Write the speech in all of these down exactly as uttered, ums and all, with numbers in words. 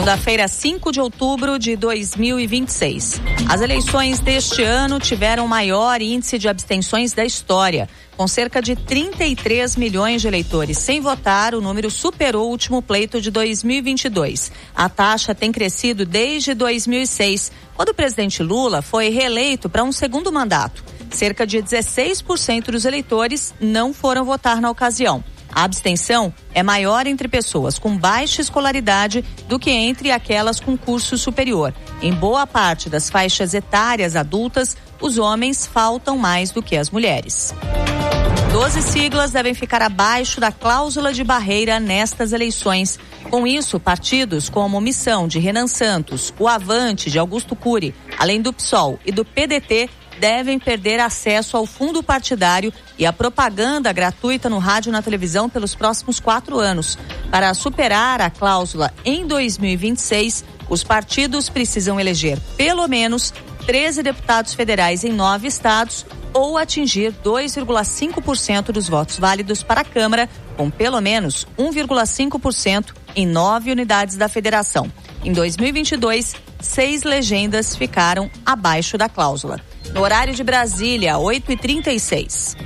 Segunda-feira, cinco de outubro de dois mil e vinte e seis. As eleições deste ano tiveram o maior índice de abstenções da história. Com cerca de trinta e três milhões de eleitores sem votar, o número superou o último pleito de dois mil e vinte e dois. A taxa tem crescido desde dois mil e seis, quando o presidente Lula foi reeleito para um segundo mandato. Cerca de dezesseis por cento dos eleitores não foram votar na ocasião. A abstenção é maior entre pessoas com baixa escolaridade do que entre aquelas com curso superior. Em boa parte das faixas etárias adultas, os homens faltam mais do que as mulheres. Doze siglas devem ficar abaixo da cláusula de barreira nestas eleições. Com isso, partidos como Missão, de Renan Santos, o Avante, de Augusto Cury, além do P SOL e do P D T, devem perder acesso ao fundo partidário e à propaganda gratuita no rádio e na televisão pelos próximos quatro anos. Para superar a cláusula em dois mil e vinte e seis, os partidos precisam eleger pelo menos treze deputados federais em nove estados ou atingir dois vírgula cinco por cento dos votos válidos para a Câmara, com pelo menos um vírgula cinco por cento em nove unidades da federação. Em dois mil e vinte e dois, seis legendas ficaram abaixo da cláusula. No horário de Brasília, oito e trinta e seis.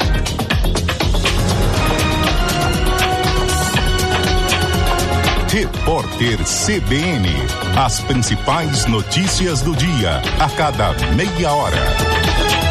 Repórter C B N. As principais notícias do dia, a cada meia hora.